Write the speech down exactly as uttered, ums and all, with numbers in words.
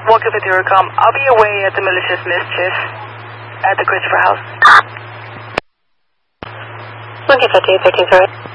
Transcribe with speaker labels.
Speaker 1: Walker fifty Recom. I'll be away at the malicious mischief at the Christopher House.
Speaker 2: Walker fifty, thirteen, sorry.